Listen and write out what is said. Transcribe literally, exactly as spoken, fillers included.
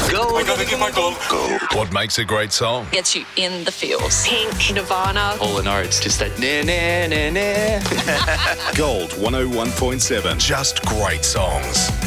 Gold. I gotta get my gold. Gold. What makes a great song? Gets you in the feels. Pink, Nirvana. All the notes, just that na na na na. Gold one oh one point seven. Just great songs.